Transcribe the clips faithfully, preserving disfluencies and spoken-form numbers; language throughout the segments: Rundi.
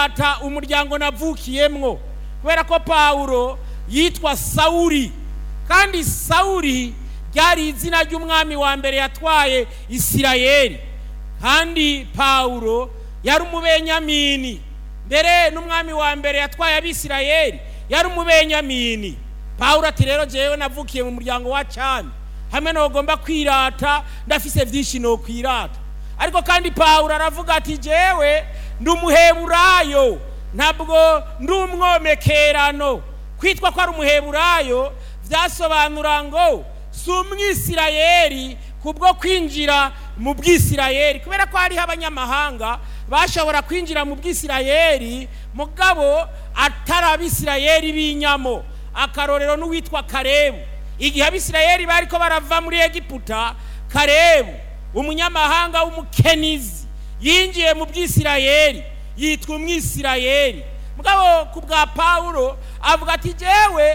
ata umuryango navukiyemwo, kubera ko Pawulo yitwa Sawuli, kandi Sawuli ryari izina ry'umwami wa mbere yatwaye Isirayeli, kandi Pawulo yari umubenyamini, mbere n'umwami wa mbere yatwaye abisirayeli yari umubenyamini. Pawulo ati rero jewe navukiye mu muryango wa Cami, hamwe nogomba kwirata ndafise vyinshi no kwirata. Ariko kandi Pawulo aravuga ati jewe ndi umuheburayo, ntabwo ndi umwomekerano. Kwitwa ko ari umuheburayo vyasobanura ngo si umwisirayeli kubwo kwinjira mu bwisirayeli, kubera ko hariho abanyamahanga bashobora kwinjira mu bwisirayeli mugabo atari abisirayeli b'inyamo. Akarorero n'uwitwa Karebu, igihe abisirayeli bariko barava muri Egiputa, Karebu umunyamahanga w'umukenizi yinjiye mu bwisirayeli yitwa umwisirayeli. Mugabo kubwa Pawulo avuga ati jewe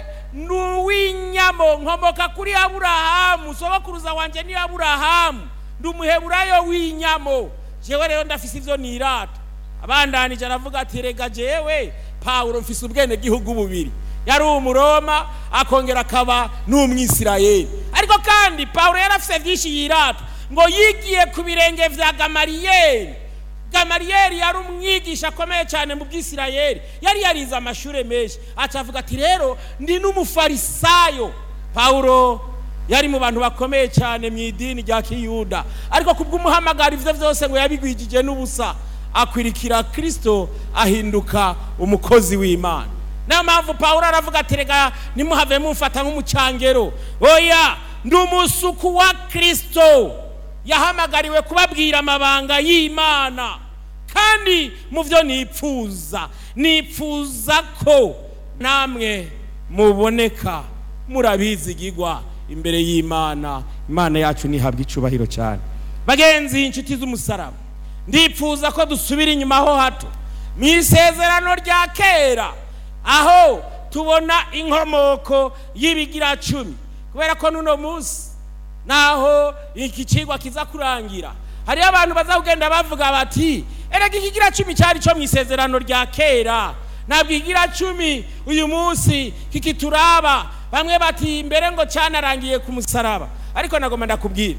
nuw'inyamo, nkomoka kuri Aburahamu, sogokuruza wanje ni Aburahamu, ndi umuheburayo w'inyamo, jewe rero ndafise ivyo nirata. Abandanije aravuga ati rega jewe Pawulo mfise ubwene gihugu bubiri, yari umuroma akongera akaba n'umwisirayeli. Ariko kandi Pawulo yarafise vyinshi yirata, ngo yigiye ku birenge vya Gamaliyeli. Gamaliyeli yari umwigisha akomeye cyane mu bw'Isirayeli, yari yarize amashure menshi. Acavuga ati rero ndi n'umufarisayo. Pawulo yari mu bantu bakomeye cyane mu idini rya Kiyuda, ariko kubw'umuhamagara ivyo vyose ngo yabigwijije n'ubusa, akwirikira Kristo ahinduka umukozi w'Imana. Nayo mpamvu Pawulo aravuga ati rega nimuhave mumfata nk'umucangero, oya ndi umusuku wa Kristo, yahamagariwe kubabwira amabanga y'Imana. Kandi mu vyo nipfuza nipfuza ko namwe muboneka murabizigirwa imbere y'Imana. Imana yacu nihabwa icubahiro cyane. Bagenzi, inshuti z'umusaraba, ndipfuza ko dusubira inyuma ho hato mu isezerano rya kera, aho tubona inkomoko y'ibigira cumi, kubera ko nuno munsi naho iki cigwa kiza kurangira hari abantu bazagenda bavuga bati erega ikigira cumi cyari cyo mu isezerano rya kera, nabwo ikigira cumi uyu munsi kikituraba. Bamwe bati mbere ngo cyanarangiye ku musaraba. Ariko nagomba ndakubwira,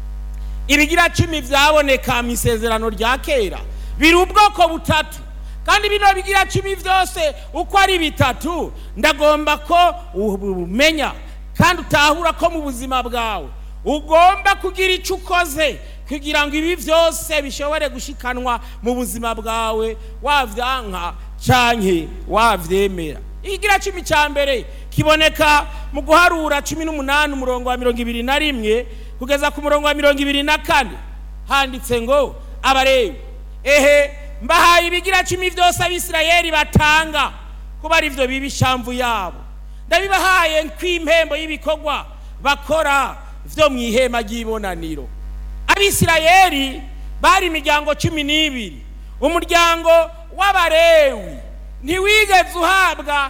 ibigira cumi vyaboneka mu isezerano rya kera biri ubwoko butatu, kandi bino bigira cumi vyose uko ari bitatu ndagomba ko umenya kandi utahura ko mu buzima bwawe ugomba kugira icyo ukoze kugira ngo ibi vyose bishobore gushikanwa mu buzima bwawe, wavyanka canke wavyemera. Ikigira cumi cya mbere kiboneka mu guharura cumi n'umunani umurongo wa mirongo ibiri na rimwe kugeza ku murongo wa mirongo ibiri na kane. Handitse ngo Abalewi, ehe mbahaye ibigira cumi vyose abisirayeli batanga kuba ari vyo biba ishamvu yabo, ndabibahaye kw'impembo y'ibikorwa bakora vyo mu ihema ry'ibonaniro. Abisirayeli bari imiryango cumi n'ibiri. Umuryango w'Abalewi ntiwigeze uhabwa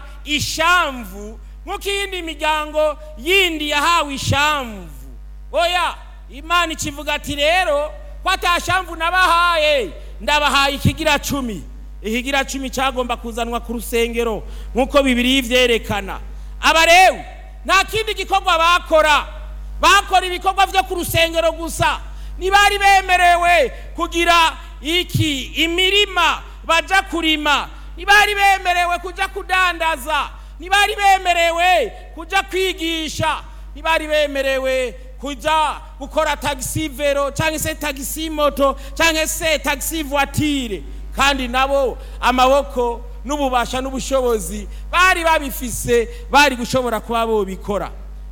ishamvu nk'uko iyindi miryango yindi yahawe ishamvu. Oya, Imana ikivuga ati rero ko atashamvu nabahaye, ndabahaye ikigira cumi. Ikigira cumi cyagomba kuzanwa ku rusengero nk'uko Bibiliya ivyerekana. Abalewi nta kindi gikorwa bakora, bakora ibikorwa vyo ku rusengero gusa. Nibari bemerewe kugira iki imirima baja kurima, nibari bemerewe kuja kudandaza, nibari bemerewe kuja kwigisha, nibari bemerewe kuja gukora taxi vero canke se taxi moto canke se taxi voiture. Kandi nabo amaboko n'ububasha n'ubushobozi bari babifise, bari gushobora kuba bo bikora.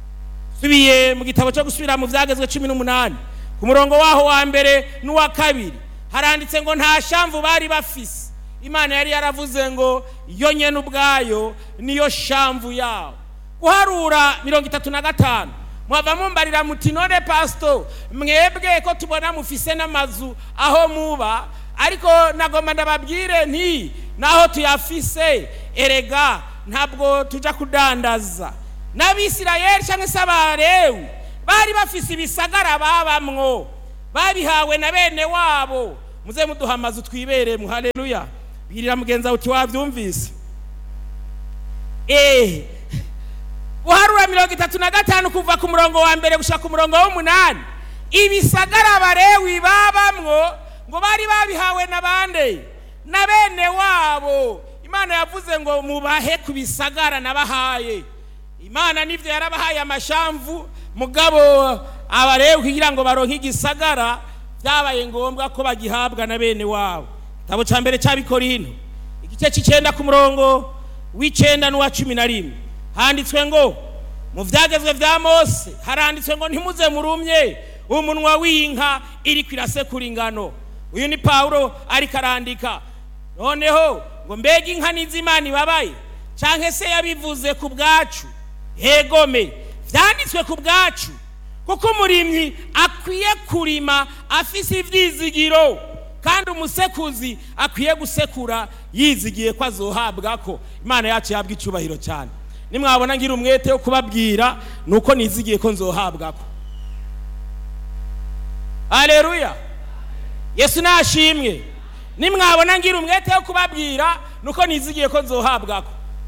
Subiye mu gitabo cyo gusubira mu vyagezwe cumi n'umunani ku murongo waho wa mbere n'uwa kabiri haranditse ngo nta shamvu bari bafise. Imana yari yaravuze ngo iyo nyene ubwayo niyo shamvu yawo. Guharura mirongo itatu na gatanu mwava mumbarira muti none pasto mwebwe ko tubona mufise n'amazu aho muba, ariko nagomba ndababwire nti naho tuyafise erega ntabwo tuja kudandaza. N'Abisirayeli cyangwa se Abalewi bari bafise ibisagara babamwo, babihawe na bene wabo. Muze muduha amazu twiberemo. Haleluya. birira mugenza uti wabyumvise. eh Uharura mirongo itatu na gatanu kuva ku murongo wa mbere gushaka ku murongo w'umunani. Ibisagara Abalewi babamwo ngo bari babihawe nabande na bene wabo. Imana yavuze ngo mubahe kubisagara nabahaye. Imana nivyo yarabahaye amashamvu, mugabo Abalewi kugira ngo baronke igisagara byabaye ngombwa ko bagihabwa na bene wabo. Tabo ca mbere cy'Abikorino igice c'icenda ku murongo w'icenda n'uwa cumi na rimwe handitswe ngo mu vyagezwe vya Mose haranditswe ngo ntimuze murumye umunwa w'inka iri kwirasekura ingano. Uyu ni Paulo ariko arandika. Noneho ngo mbega inka n'izimana babaye canke se yabivuze ku bwacu? Hegome vyanditswe ku bwacu, kuko umurimyi akwiye kurima afise ivyizigiro, kandi umusekuzi akwiye gusekura yizigiye ko azohabwa ko. Imana yacu yabwa icubahiro cyane. Nimwabona ngira umwete wo kubabwira nuko nizigiye ko nzohabwa ko. Haleluya, Yesu nashimwe. Nimwabona ngira umwete wo kubabwira nuko nizigiye ko nzohabwa ko.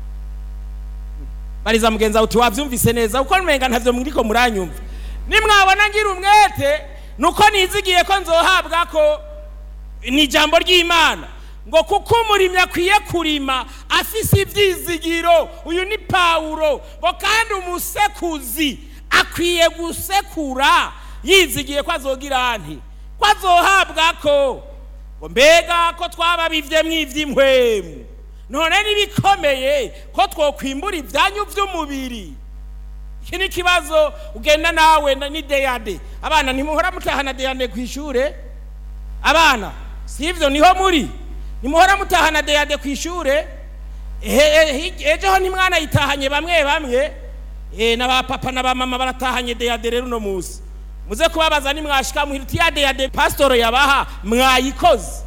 Bariza mugenza uti wavyumvise neza uko nmenga ntavyo mwiriko muranyumva. Nimwabona ngira umwete nuko nizigiye ko nzohabwa ko. Ni jambo ry'Imana ngo kuko umurimyi akwiye kurima afise ivyizigiro. Uyu ni Paulo. Ngo kandi umusekuzi akwiye gusekura yizigiye ko azogira nti ko azohabwa ko. Ngo mbega ko twababivye mw'ivy'impwemu, none nibikomeye ko twokwimbura ivyanyu vy'umubiri. Iki ni kibazo ugenda nawe ni deyade. Abana ntimuhora mutahana deyade kw'ishure? Abana sivyo niho muri? Nimuhora mutahana deyade kw'ishure? Ejo ho nimwana yitahanye bamwe bamwe. Eh na ba papa na ba mama baratahanye deyade rero no musi. Muze kubabaza ni mwashika muhiriti ya deyade pastor yabaha mwayikoze.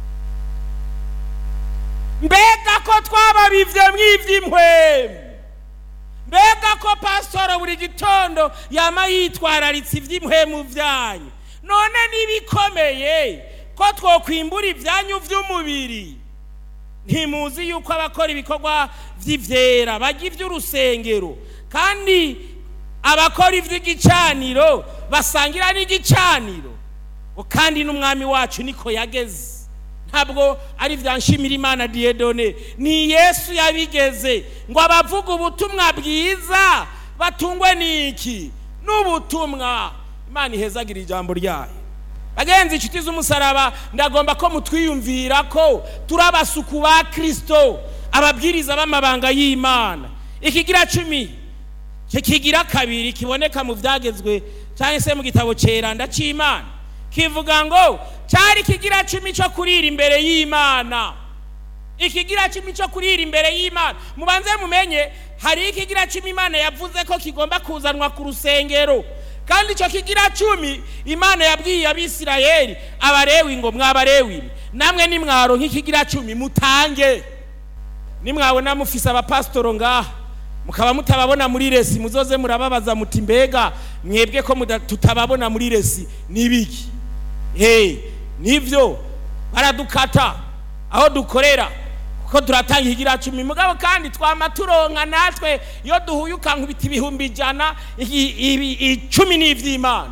Mbega ko twababivye mw'ivy'impwemu. Mbega ko pastor buri gitondo yama yitwararitse ivy'impwemu vyanyu. None nibikomeye ko twokwimbura ivyanyu vy'umubiri. Ntimuzi yuko abakora ibikorwa vy'ivyera bajya ivy'urusengero, kandi abakora ivy'igicaniro basangira n'igicaniro. Kandi n'umwami wacu niko yageze. Ntabwo ari vyanshimira Imana Diedone, ni Yesu yabigeze ngo abavuga ubutumwa bwiza batungwe niki n'ubutumwa. Imana ihezagira ijambo ryayo. Bagenzi inshuti z'umusaraba, ndagomba ko mutwiyumvira ko turabasuku ba Kristo, ababwiriza b'amabanga y'Imana. Ikigira cumi kigira kabiri kiboneka mu vyagezwe cyangwa se mu gitabo ceranda c'Imana, kivuga ngo cyari kigira cumi cyo kurira imbere y'Imana. Ikigira cumi cyo kurira imbere y'Imana, mubanze mumenye hari ikigira cumi Imana yavuze ko kigomba kuzanwa ku rusengero. Kandi cyo kigira cumi Imana yabwiye Abisirayeli, Abalewi ngo mw'Abalewi namwe nimwaro nk'ikigira cumi mutange. Nimwabona mufise abapastoro ngaha mukaba mutababona muri resi, muzoze murababaza muti mbega mwebwe ko tutababona muri resi nibiki? Hey, nivyo baradukata aho dukorera ko turatanga ikigira cumi, mugabo kandi twama turonka natwe iyo duhuye ukankubita ibihumbi ijana icumi n'ivy'Imana.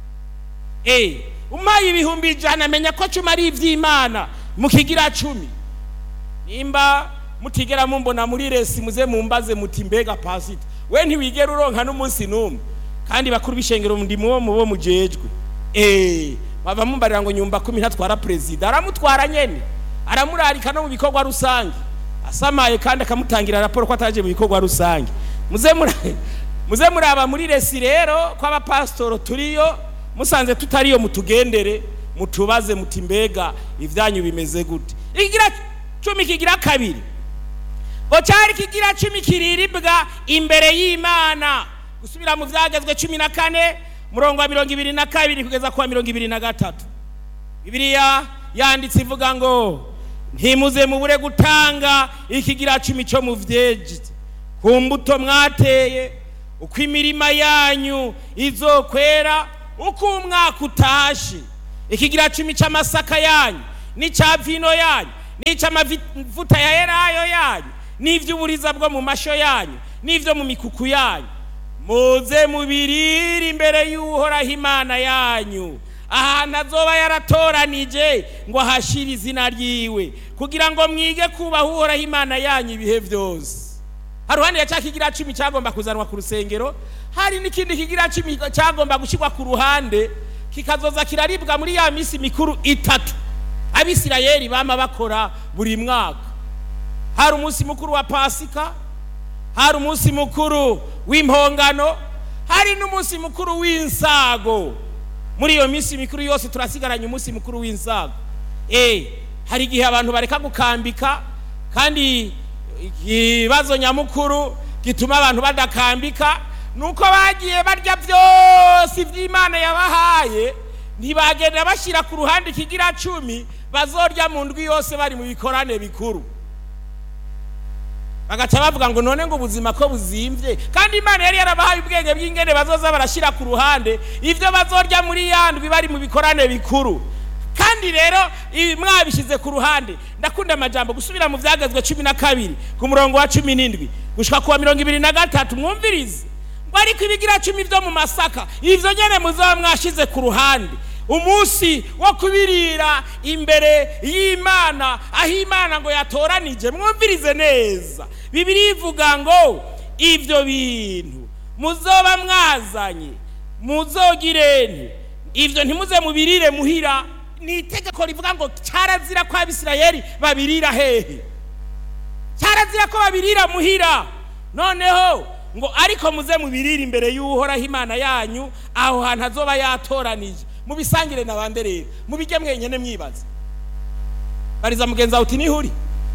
Eh, umaye ibihumbi ijana menya ko cumi ari ivy'Imana mu kigira cumi. Nimba mutigera mumbona muri resi muze mumbaze muti mbega pasita we ntiwigera uronka n'umunsi numwe, kandi bakuru bishengero ndimo wo mubo mujejwe. Eh, bava mumbarira ngo nyumba kumi ntatwara president, aramutwara nyene aramurarika no mu bikorwa rusange, asamaye kandi akamutangira raporo ko ataje mu bikorwa rusange. Muze murabe muze muraba muri resi rero kwa abapastoro turiyo, musanze tutariyo mutugendere mutubaze muti mbega ivyanyu bimeze gute. Ikigira cumi kigira kabiri ngo cyari kigira cumi kiriribwa imbere y'Imana. Gusubira mu vyagezwe cumi na kane murongo wa mirongo ibiri na kabiri kugeza kwa mirongo ibiri na gatatu, Bibiliya yanditse ivuga ngo ntimuze mubure gutanga ikigira cumi cyo mu vyeje ku mbuto mwateye, uko imirima yanyu izokwera, uko umwaka utashe. Ikigira cumi c'amasaka yanyu n'icya vino yanyu nica amavuta ya elayo yanyu n'ivy'uburiza bwo mu masho yanyu n'ivyo mu mikuku yanyu, muze mubirire imbere y'Uhoraho Imana yanyu ahantu azoba yaratoranije ngo ahashire izina ryiwe, kugira ngo mwige kubaha Uhoraho Imana yanyu ibihe vyose. Haruhande ya kigira cumi cyagomba kuzanwa ku rusengero, hari n'ikindi kigira cumi cyagomba gushirwa ku ruhande kikazoza kiraribwa muri ya misi mikuru itatu Abisirayeli bama bakora buri mwaka. Hari umunsi mukuru wa Pasika, hari umunsi mukuru w'impongano, hari n'umunsi mukuru w'insago. Muri iyo misi mikuru yose turasigaranye umunsi mukuru w'insago. Eh, hari igihe abantu bareka gukambika, kandi ikibazo nyamukuru gituma abantu badakambika nuko bagiye barya byose ivy'Imana yabahaye, ntibagenda bashira ku ruhande kigira cumi bazorya mu ndwi yose bari mu bikorane bikuru. Bagaca bavuga ngo none ngo ubuzima ko buzimvye, kandi Imana yari yarabahaye ubwenge bw'ingene bazoza barashira ku ruhande ivyo bazorya muri yandwi bari mu bikorane bikuru. Kandi rero mwabishize ku ruhande, ndakunda amajambo gusubira mu vyagezwe cumi na kabiri ku murongo wa cumi n'indwi gushika ku wa mirongo ibiri na gatatu, mwumvirize ngo ariko ibigira cumi vyo mu masaka ivyo nyene muzoba mwashize ku ruhande umunsi wo kubirira imbere y'Imana aho Imana ngo yatoranije. Mwumvirize neza, Bibiliya ivuga ngo ivyo bintu muzoba mwazanye muzogirene, ivyo ntimuze mubirire muhira. Ni itegeko rivuga ngo cyarazira ko Abisirayeli babirira hehe? Cyarazira ko babirira muhira. Noneho ngo ariko muze mubirire imbere y'Uhoraho Imana yanyu aho hantu azoba yatoranije, mubisangire nabande rero, mubijye mwenyene mwibaza. Bariza mugenza uti nihuri,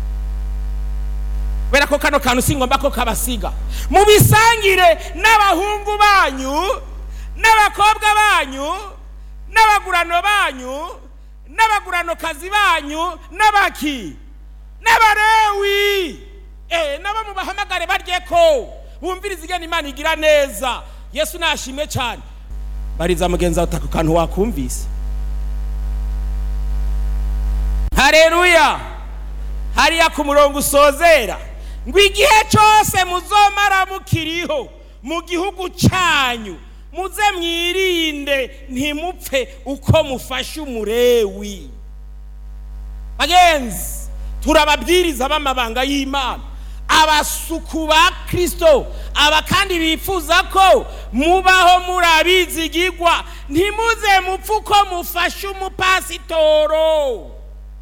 bera ko kano kantu singomba ko kabasiga. Mubisangire n'abahungu banyu n'abakobwa banyu n'abagurano banyu n'abagurano kazi banyu n'abaki n'abarewi, eh nabo mubahamagare barye ko bumviriza igene Imana igira neza. Yesu nashimwe cyane. Bariza mugenza utaka kantu wakumvise. Haleluya. Hariya ku murongo usozera ngo igihe cyose muzomara mukiriho mu gihugu cyanyu muze mwirinde ntimupfe uko mufashe umurewi. Bagenzi, turababwiriza b'amabanga y'Imana, abasuku ba Kristo, aba kandi bifuza ko mubaho murabizigirwa, ntimuze mupfe uko mufashe umupasitoro.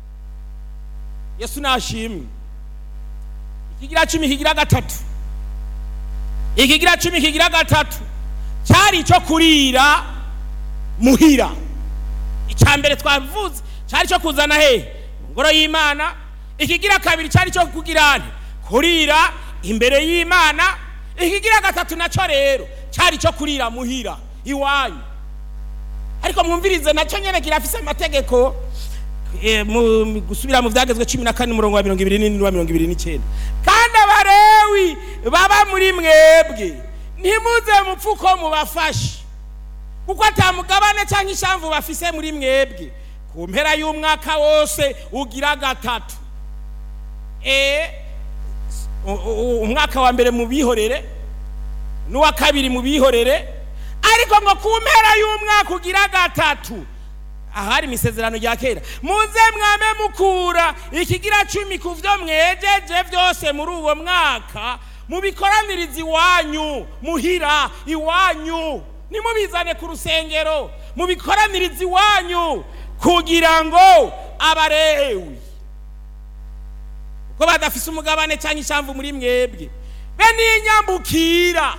Yesu nashimwe. Ikigira cumi kigira gatatu, ikigira cumi kigira gatatu cyari cyo kurira muhira. Icyambere twavuze cyari cyo kuzana he ngoro y'Imana. Ikigira kabiri cyari cyo kugirana kurira imbere y'Imana. Ikigira gatatu naco rero cyari cyo kurira muhira iwanyu. Ariko mwumvirize naco nyene kirafise amategeko. E, mu gusubira mu vyagezwe cumi na kane umurongo wa mirongo ibiri n'indwi wa mirongo ibiri n'icyenda, kandi abarewi baba muri mwebwe ntimuze mupfuko mubafashe, kuko atamugabane cyangwa ishamvu bafise muri mwebwe ku mpera y'umwaka wose ugira gatatu. E umwaka wa mbere mu bihorere n'uwa kabiri mu bihorere, ariko ngo ku mpera y'umwaka ugira gatatu ahari misezerano rya kera muze mwame mukura ikigira cumi ku vyo mwejeje vyose muri uwo mwaka, mubikoraniriza iwanyu muhira iwanyu, nimubizane ku rusengero mubikoraniriza iwanyu, kugira ngo abarewi ko badafise umugabane cyangwa ishamvu muri mwebwe be n'inyambukira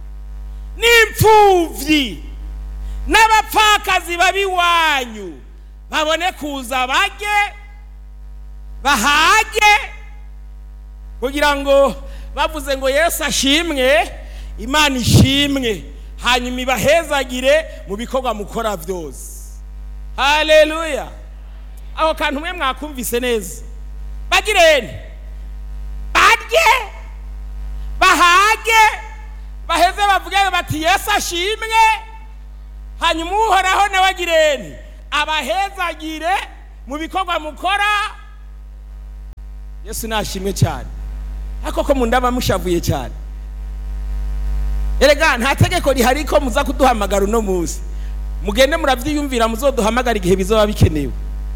n'imfuvyi n'abapfakazi babi wanyu babone kuza bage bahage, kugira ngo bavuze ngo Yesu ashimwe, Imana ishimwe, hanyuma ibahezagire mu bikorwa mukora byose. Haleluya. Aho kantu mwe mwakumvise neza. Bagirene barye bahage baheze bavuge bati Yesu ashimwe, hanyuma Uhoraho nawe agirene abahezagire mu bikorwa mukora Yesu nashimwe cyane. Ako ko mundaba mushavuye cyane. Erega nta tegeko rihari ko muza kuduhamagara uno munsi. Mugende muravyiyumvira muzoduhamagara igihe bizoba bikenewe.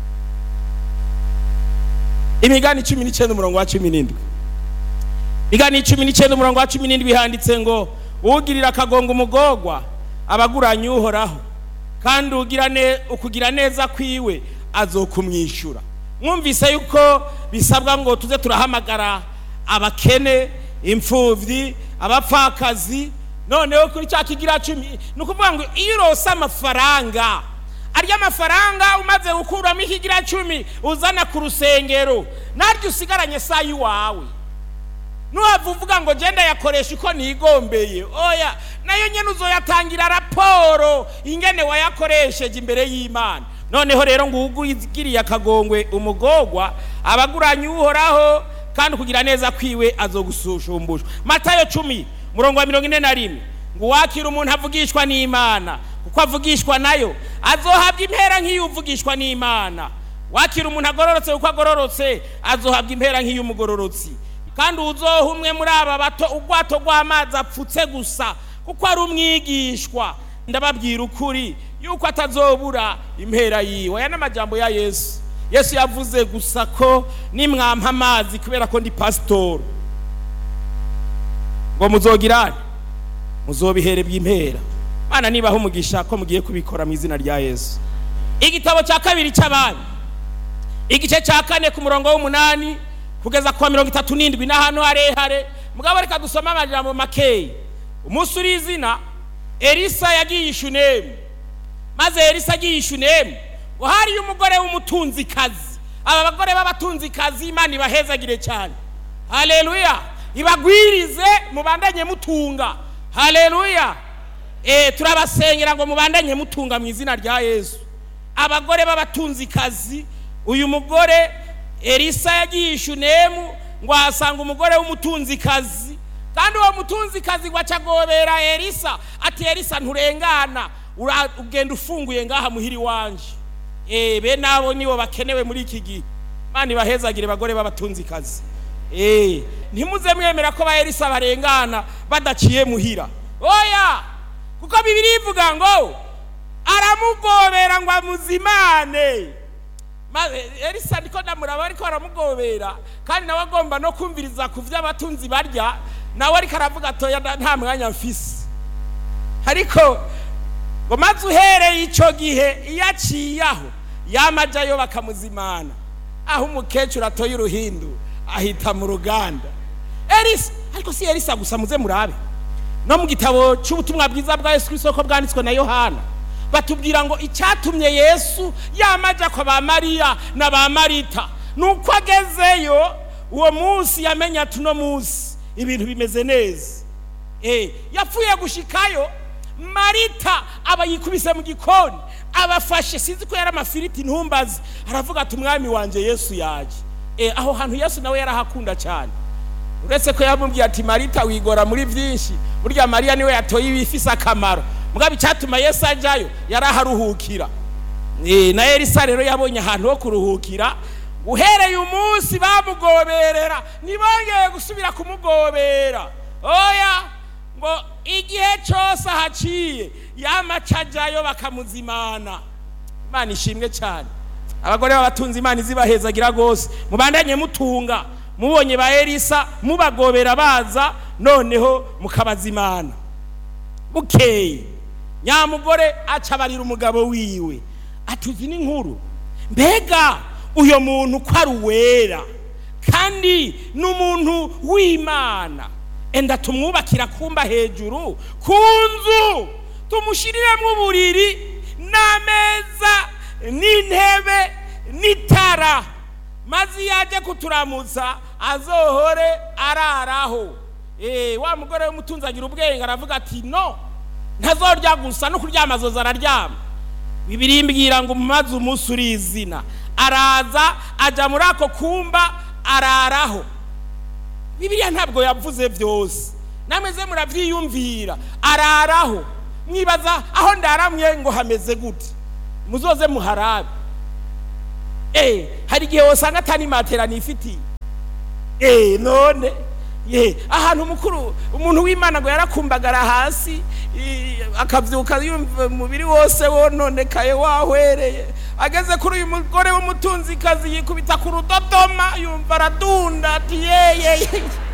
Imigani cumi n'icyenda umurongo wa cumi n'indwi. Imigani cumi n'icyenda umurongo wa cumi n'indwi handitse ngo ugirira akagongo umugogwa abaguranye Uhoraho kandi ugira ne ukugira neza kwiwe azokumwishura. Mwumvise yuko bisabwa ngo tuze turahamagara abakene, imfuvyi, abapfakazi. Noneho kuri cya kigira cumi nukuvuga ngo iyo urose amafaranga arya amafaranga umaze gukuramo ikigira cumi uzana ku rusengero naryo usigaranye sayi wawe nuwavuga ngo genda yakoresha uko nigombeye oya nayo nyene uzoyatangira raporo ingene wayakoresheje imbere y'Imana. Noneho rero ngo ugiriye akagongwe umugogwa abaguranye Uhoraho kandi kugira neza kwiwe azogusushumbusha. Matayo cumi murongo wa mirongo ine na rimwe ngo wakira umuntu avugishwa n'Imana kuko avugishwa nayo azohabwa impera nk'iyo uvugishwa n'Imana. Wakira umuntu agororotse kuko agororotse azohabwa impera nk'iyo umugororotsi. Kandi uzohumwe muri aba bato ugwato rw'amazi apfutse gusa kuko ari umwigishwa. Ndababwira ukuri yuko atazobura impera yiwe. Aya n'amajambo ya Yesu. Yesu yavuze gusa ko nimwampa amazi kubera ko ndi pastor ngo muzogirane muzobihere bw'impera. Mana nibaho umugisha ko mugiye kubikora mu izina rya Yesu. Igitabo cya kabiri cy'abami igice cya kane ku murongo w'umunani kugeza kwa mirongo itatu n'indwi n'ahantu harehare. Mugabo reka dusoma amajambo makeyi. Umunsi uri izina Elisa yagiye Shunemu, maze Elisa agiye Shunemu ngo hari umugore w'umutunzi kazi. Aba bagore b'abatunzi kazi Imana ibahezagire cyane. Haleluya. Ibagwirize mubandanye mutunga. Haleluya. Eh turabasengera ngo mubandanye mutunga mu izina rya Yesu. Abagore b'abatunzi kazi, uyu mugore Elisa yagiye Shunemu ngo asanga umugore w'umutunzi kazi kandi uwo mutunzi kazi gwacagobera Elisa ati Elisa nturengana ugenda ufunguye ngaha muhiri wanje. Eh be nabo nibo bakenewe muri iki gihe. Mani bahezagire bagore b'abatunzi kazi. Eh ntimuze mwemera ko ba Elisa barengana badaciye muhira. Oya kuko Bibiliya ivuga ngo aramugobera ngo amuzimane. Maze Elisa ndiko ndamuraba ariko aramugobera kandi nawe agomba no kumviriza kuvya abatunzi barya nawe ariko aravuga atoya nta mwanya mfise. Ariko ngo maze uhereye ico gihe iyaciyaho yamajayo bakamuzimana. Aho umukecuru atoye uruhindu ahita mu ruganda. Elisa ariko si Elisa gusa muze murabe. No mu gitabo cy'ubutumwa bwiza bwa Yesu Kristo ko bwanditswe na Yohana batubwira ngo icyatumye Yesu yamaja kwa ba Mariya na ba Marita nuko agezeyo uwo munsi yamenya tuno munsi ibintu bimeze neza. Eh yapfuye gushikayo Marita abayikubise mu gikoni abafashe sinzi ko yari amafiriti ntumbazi aravuga ati umwami wanje Yesu yaje. Eh aho hantu Yesu nawe yarahakunda cyane. Uretse ko yamubwiye ati Marita wigora muri byinshi burya Mariya niwe yatoye ibifisa akamaro. Mugabe cyatuma Yesu ajayo yaraharuhukira. Eh na Elisa rero yabonye ahantu ho kuruhukira. Uhereye umunsi bamugoberera nibongeye gusubira kumugobera. Oya ngo igihe cyose haciye yamacajayo bakamuzimana. Imana ishimwe cyane. Abagore b'abatunzi Imana izibahezagira gose mubandanye mutunga. Mubonye ba Elisa mubagobera baza noneho mukabazimana. Bukeye nyamugore acabarira umugabo wiwe atuzi n'inkuru mbega uyo muntu ko ari uwera kandi n'umuntu w'Imana enda tumwubakira kumba hejuru kunzu tumushiriremo uburiri n'ameza n'intebe n'itara mazi yaje kuturamutsa azohore araraho. Eh wa mugore w'umutunzagira ubwenge aravuga ati no ntazorya gusa no kuryama azoza araryama. Bibiliya imbwira ngo mumaze umunsi uri izina araza aja muri ako kumba araraho. Bibiliya ntabwo yavuze byose nameze muravyiyumvira araraho mwibaza aho ndaramwe ngo hameze gute muzoze muharabe. Eh hari gihe wasanga atani matera nifiti eh none ye ahantu mukuru umuntu w'Imana ngo yarakumbagara hasi akavyuka yumva umubiri wose wononekaye wahwereye, ageze kuri uyu mugore w'umutunzi kazi yikubita ku rudodoma yumva aradunda ati yeye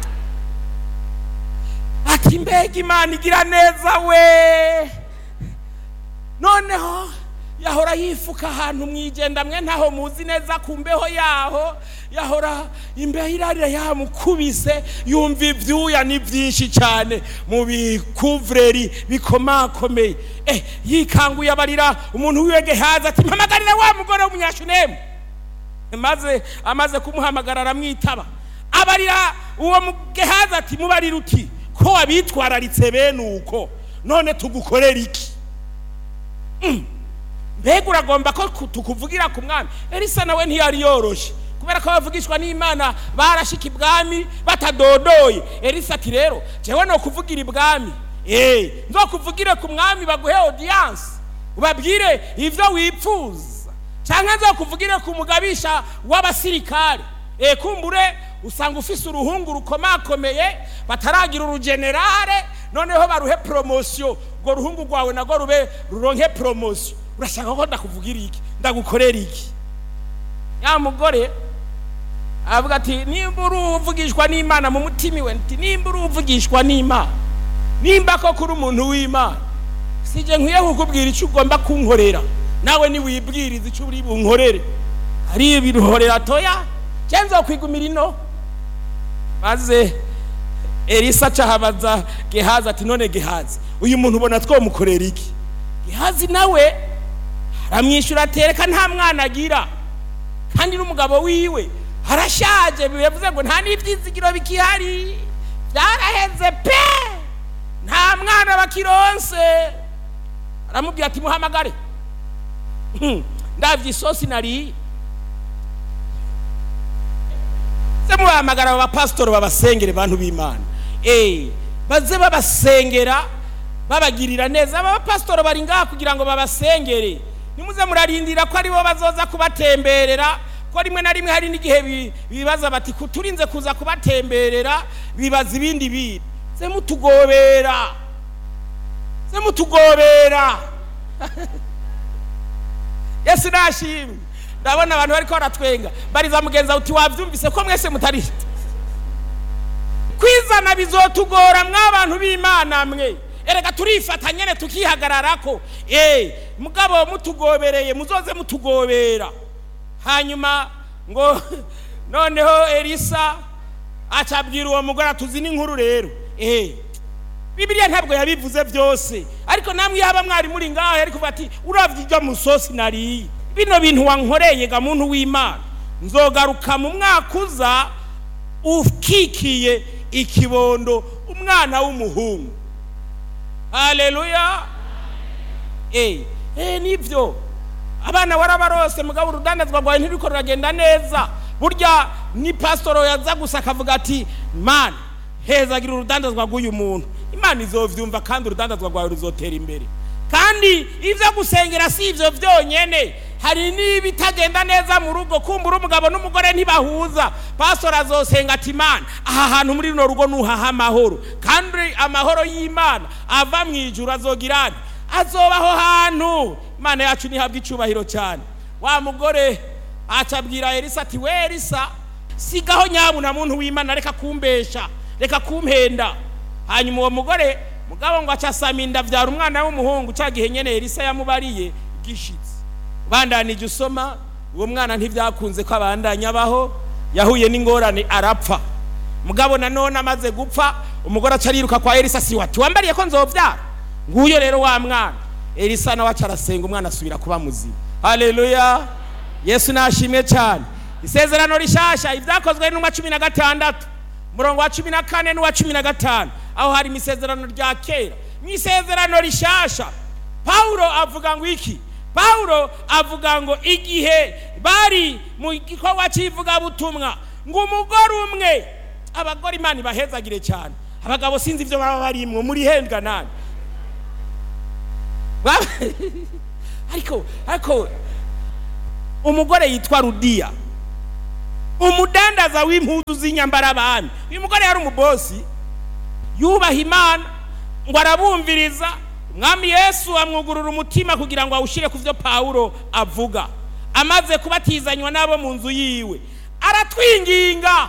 ati mbega Imana igira neza we. Noneho yahora yifuka ahantu mwijenda mwe ntaho muzi neza kumbeho yaho, yahora imbeho irarira yamukubise yumva ivyuya ni vyinshi cyane mu bikuvreri bikomakomeye. Eh yikanguye abarira umuntu wiwe Gehazi ati mpamagarire wa mugore w'umunyashunemu. Maze amaze kumuhamagara aramwitaba, abarira uwo Gehazi ati mubarira uti ko wabitwararitse bene uko none tugukorera iki? mm. Mbega uragomba ko tukuvugira ku mwami? Elisa nawe ntiyari yoroshe kubera ko bavugishwa n'Imana barashika ibwami batadodoye. Elisa ati rero jewe no kuvugira ibwami, eh nzokuvugire ku mwami baguhe audience ubabwire ivyo wipfuza, canke nzokuvugire ku mugabisha w'abasirikare, eh kumbure usanga ufise uruhungu rukomakomeye bataragira urugenerale noneho baruhe promotion, go ruhungu rwawe nago rube ruronke promotion. Urashaka ko ndakuvugira iki? Ndagukorera iki? Ya mugore avuga ati nimba uruvugishwa n'Imana mu mutimi we, nti nimba uruvugishwa n'Imana, nimba ko kuri umuntu w'Imana, sije nkwiye kukubwira icyo ugomba kunkorera, nawe ni wibwiriza icyo uri bunkorere. Ari ibiruhorera toya cenzo kwigumira ino. Maze Elisa cahabaza Gehazi ati none Gehazi uyu muntu ubona twomukorera iki? Gehazi nawe aramwishyura atereka nta mwana agira kandi n'umugabo wiwe harashaje, bivuze ngo nta n'ivyizigiro bikihari, byaraheze pe nta mwana bakironse. Aramubwira ati muhamagare. Ndavye isosi nari se muhamagara aba pastor babasengere bantu b'Imana, eh baze babasengera babagirira neza. Aba pastor bari ngaha kugira ngo babasengere, nimuze murarindira ko ari bo bazoza kubatemberera, ko rimwe na rimwe hari n'igihe bibaza bati kuturinze kuza kubatemberera bibaza ibindi bintu. Se mutugobera, se mutugobera. Yesu nashimwe. Ndabona abantu bariko baratwenga bariza mugenza uti wavyumvise ko mwese mutari kwizana bizotugora mw'abantu b'Imana mwe. Erega turifata nyene tukihagararako, eh mugabo mutugobereye muzoze mutugobera. Hanyuma ngo noneho Elisa acabwira uwo mugore atuzi n'inkuru rero, eh Bibiliya ntabwo yabivuze byose, ariko namwe yaba mwari muri ngaho ariko bati uravyiga musosi nari bino bintu wankoreye ga muntu w'Imana, nzogaruka mu mwakuza ukikiye ikibondo umwana w'umuhungu. Haleluya. Eh eh nivyo abana warabarose mugabo urudandazwa rwawe ntiriko ruragenda neza. Burya ni pastor yaza gusa akavuga ati man hezagira urudandazwa rw'uyu muntu, Imana izovyumva kandi urudandazwa rwawe ruzotera imbere. Kandi ivyo gusengera si ivyo vyonyene, hari n'ibitagenda neza mu rugo, kumbura umugabo n'umugore ntibahuza, pastor azosenga ati Imana aha hantu muri no rugo nuhaha amahoro, kandi amahoro y'Imana ava mwijuru azogirana azobaho hantu. Imana yacu nihabwa icubahiro cyane. Wa mugore acabwira Elisa ati we Elisa sigaho nyabuna muntu w'Imana, reka kumbesha, reka kumpenda. Hanyuma uwo mugore mugabo ngo acasaminda vyara umwana w'umuhungu, cagihe nyene Elisa yamubariye gishitsi. Bandanije usoma uwo mwana ntivyakunze ko abandanya baho, yahuye n'ingorane arapfa. Mugabo nanone amaze gupfa umugore acariruka kwa Elisa, si wati wambariye ko nzovyara? Nguyo rero wa mwana. Elisa nawe acarasenga umwana asubira kuba muzima. Haleluya. Yesu nashimwe cyane. Isezerano rishasha ivyakozwe n'umwa cumi na gatandatu murongo wa cumi na kane n'uwa cumi na gatanu, aho hari isezerano rya kera. Isezerano rishasha Paulo avuga ngo iki? Paulo avuga ngo igihe bari mu gikorwa cy'ivuga butumwa ngo umugore umwe, abagore Imana ibahezagire cyane, abagabo sinzi ivyo baba barimwe muri hendwa nani ariko ariko umugore yitwa Rudiya umudandaza w'impuzu z'inyambara abami. Uyu mugore yari umubosi yubaha Imana ngo arabumviriza. Mwami Yesu amwugurura umutima kugira ngo awushire ku byo Paulo avuga. Amaze kubatizanywa nabo mu nzu yiwe aratwinginga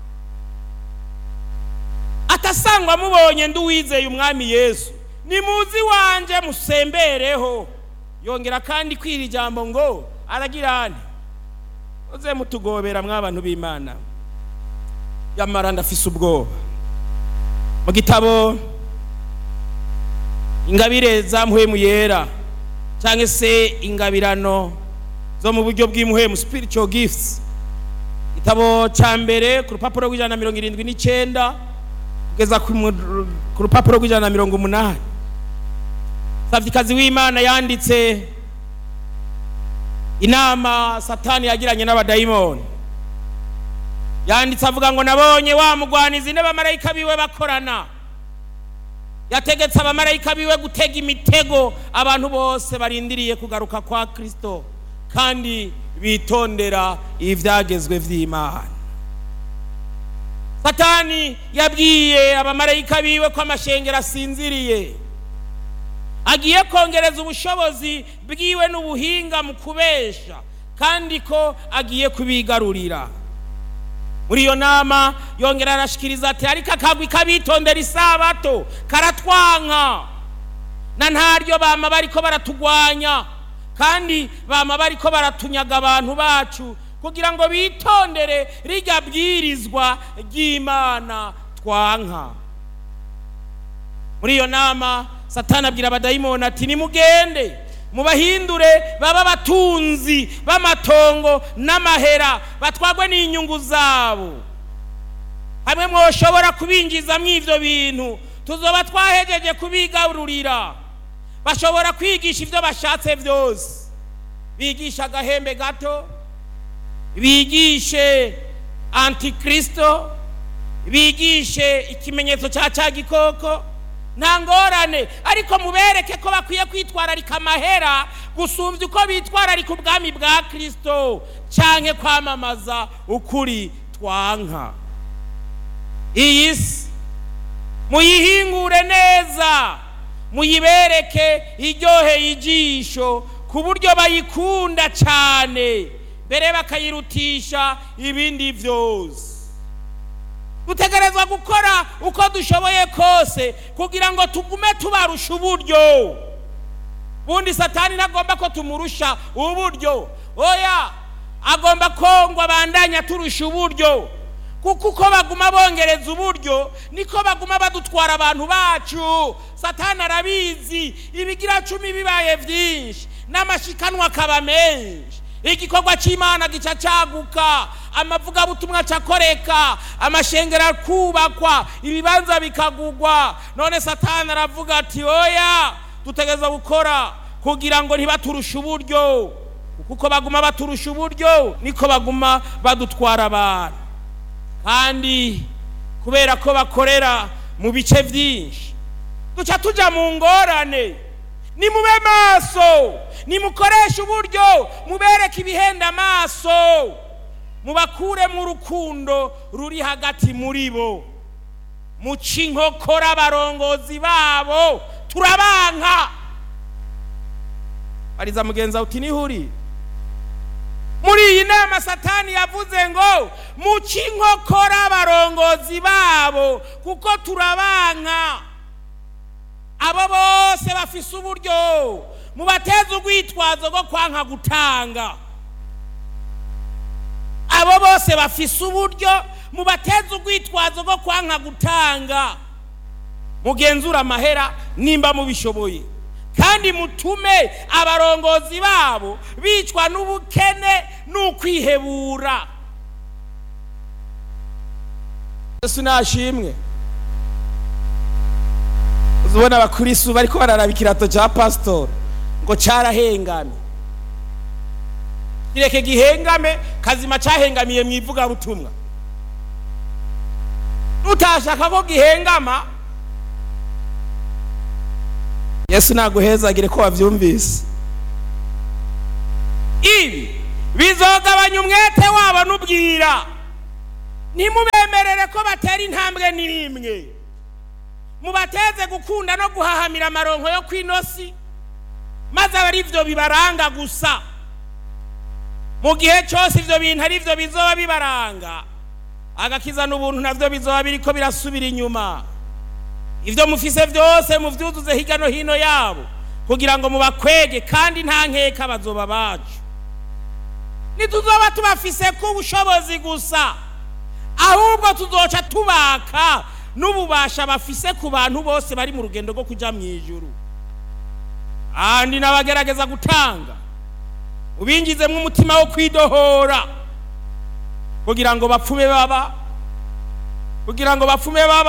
atasangwa mubonye nduwizeye umwami Yesu nimuzi wanje musembereho. Yongera kandi kwira ijambo ngo aragirane uze mutugobera mw'abantu b'Imana. Yamara ndafise ubwoba. Mu gitabo ingabire za muhemu yera cyangwa se ingabirano zo mu buryo bw'imuhemu, spiritual gifts, gitabo ca mbere ku rupapuro rw'ijana na mirongo irindwi n'icenda kugeza ku rupapuro rw'ijana na mirongo umunani. Savikazi w'Imana yanditse inama Satani yagiranye n'abadayimoni. Yanditse avuga ngo nabonye wa mugwanizi n'abamarayika biwe bakorana. Yategetse abamarayika biwe gutega imitego abantu bose barindiriye kugaruka kwa Kristo kandi bitondera ivyagezwe vy'Imana. Satani yabwiye abamarayika biwe ko amashengero asinziriye, agiye kongereza ubushobozi bwiwe n'ubuhinga mu kubesha kandi ko agiye kubigarurira. Muri iyo nama yongera arashikiriza ati ariko akagwi kabitondera isabato karatwanka na ntaryo bama bariko baratugwanya kandi bama bariko baratunyaga abantu bacu kugira ngo bitondere rijya bwirizwa ry'Imana twanka. Muri iyo nama Satani abwira abadayimoni ati nimugende mubahindure baba batunzi b'amatongo n'amahera batwagwe n'inyungu zabo. Hamwe mwoshobora kubinjiza mw'ivyo bintu tuzoba twahejeje kubigarurira. Bashobora kwigisha ivyo bashatse vyose, bigisha agahembe gato, bigishe antikristo, bigishe ikimenyetso ca ca gikoko, nta ngorane, ariko mubereke ko bakwiye kwitwararika amahera gusumvya uko bitwararika ubwami bwa Kristo canke kwamamaza ukuri twanka. Iyi si muyihingure neza, muyibereke iryoheye ijisho ku buryo bayikunda cane mbere bakayirutisha ibindi vyose. Dutegerezwa gukora uko dushoboye kose kugira ngo tugume tubarusha uburyo. Bundi Satani nagomba ko tumurusha uburyo, oya agomba ko ngo abandanya turusha uburyo, kuko uko baguma bongereza uburyo niko baguma badutwara abantu bacu. Satani arabizi ibigira cumi bibaye vyinshi n'amashikanwa akaba menshi, igikorwa c'Imana gica caguka, amavuga butumwa cakoreka, amashengera kubakwa, ibibanza bikagugwa. None Satani aravuga ati oya tutegeza gukora kugira ngo ntibaturusha uburyo, kuko baguma baturusha uburyo niko baguma badutwara abantu. Kandi kubera ko bakorera mu bice vyinshi duca tuja mu ngorane. Nimube maso, nimukoresha uburyo, mubereke ibihenda amaso, mubakure mu rukundo ruri hagati muri bo, muci inkokora abarongozi babo turabanka. Bariza mugenza uti nihuri muri iyi nama Satani yavuze ngo muci inkokora abarongozi babo kuko turabanka. Abo bose bafise uburyo mubateze urwitwazo rwo kwanka gutanga. Abo bose bafise uburyo mubateze urwitwazo rwo kwanka gutanga. Mugenzura amahera nimba mubishoboye, kandi mutume abarongozi babo bicwa n'ubukene n'ukwihebura. Yesu nashimwe. Uzubona abakristo bariko bararaba ikirato ca pastor ngo carahengame. Kireke gihengame, kazima cahengamiye mwivuga butumwa. Utashaka ko gihengama, Yesu naguhezagire ko wavyumvise. Ibi bizogabanya umwete wabo n'ubwira. Ntimubemerere ko batera intambwe n'imwe, mubateze gukunda no guhahamira amaronko yo kwinosi, maze aba ari byo bibaranga gusa. Mu gihe cyose ibyo bintu ari byo bizoba bibaranga, agakiza n'ubuntu navyo bizoba biriko birasubira inyuma. Ivyo mufise byose muvyuzuze hirya no hino yabo kugira ngo mubakwege, kandi nta nkeka bazoba bacu. Ntituzoba tubafise ku bushobozi gusa, ahubwo tuzoca tubaka n'ububasha bafise ku bantu bose bari mu rugendo rwo kuja mu ijuru. Andi nabagerageza gutanga ubingizemwe umutima wo kwidohora kugira ngo bapfume baba kugira ngo bapfume baba